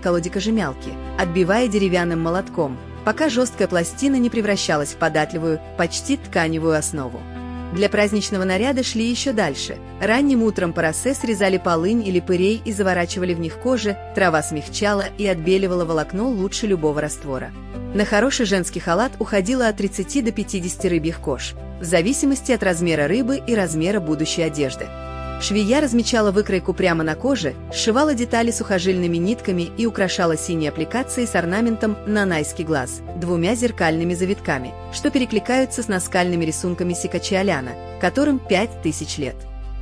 колоде кожемялки, отбивая деревянным молотком, пока жесткая пластина не превращалась в податливую, почти тканевую основу. Для праздничного наряда шли еще дальше. Ранним утром по росе срезали полынь или пырей и заворачивали в них кожи, трава смягчала и отбеливала волокно лучше любого раствора. На хороший женский халат уходило от 30 до 50 рыбьих кож, в зависимости от размера рыбы и размера будущей одежды. Швея размечала выкройку прямо на коже, сшивала детали сухожильными нитками и украшала синей аппликацией с орнаментом нанайский глаз, 2 зеркальными завитками, что перекликаются с наскальными рисунками Сикачи-Аляна, которым 5000 лет.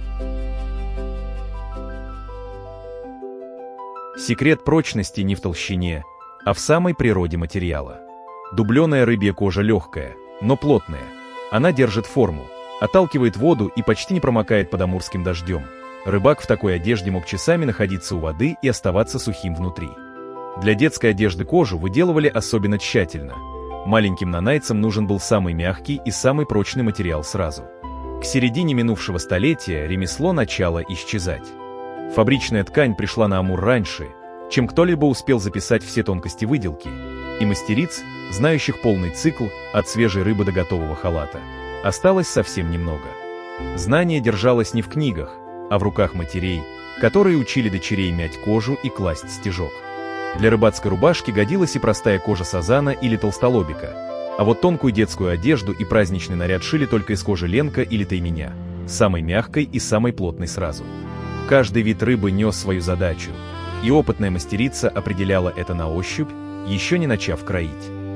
Секрет прочности не в толщине, а в самой природе материала. Дубленая рыбья кожа легкая, но плотная. Она держит форму, отталкивает воду и почти не промокает под амурским дождем. Рыбак в такой одежде мог часами находиться у воды и оставаться сухим внутри. Для детской одежды кожу выделывали особенно тщательно. Маленьким нанайцам нужен был самый мягкий и самый прочный материал сразу. К середине минувшего столетия ремесло начало исчезать. Фабричная ткань пришла на Амур раньше, чем кто-либо успел записать все тонкости выделки, и мастериц, знающих полный цикл от свежей рыбы до готового халата, осталось совсем немного. Знание держалось не в книгах, а в руках матерей, которые учили дочерей мять кожу и класть стежок. Для рыбацкой рубашки годилась и простая кожа сазана или толстолобика, а вот тонкую детскую одежду и праздничный наряд шили только из кожи ленка или тайменя, самой мягкой и самой плотной сразу. Каждый вид рыбы нес свою задачу, и опытная мастерица определяла это на ощупь, еще не начав кроить.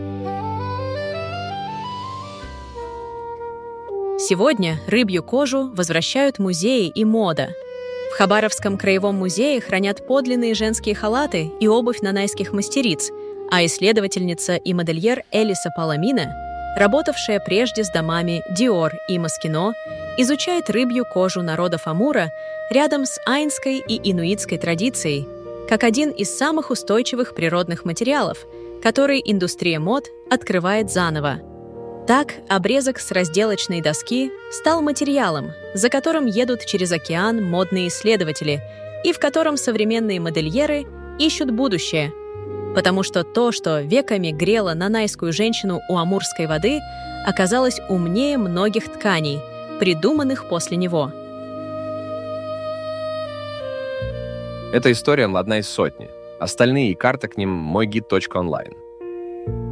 Сегодня рыбью кожу возвращают музеи и мода. В Хабаровском краевом музее хранят подлинные женские халаты и обувь нанайских мастериц, а исследовательница и модельер Элиса Паламина, работавшая прежде с домами Диор и Москино, изучает рыбью кожу народов Амура рядом с айнской и инуитской традицией, как один из самых устойчивых природных материалов, который индустрия мод открывает заново. Так, обрезок с разделочной доски стал материалом, за которым едут через океан модные исследователи и в котором современные модельеры ищут будущее, потому что то, что веками грело нанайскую женщину у амурской воды, оказалось умнее многих тканей, придуманных после него. Эта история одна из сотни. Остальные и карты к ним мойгид.онлайн.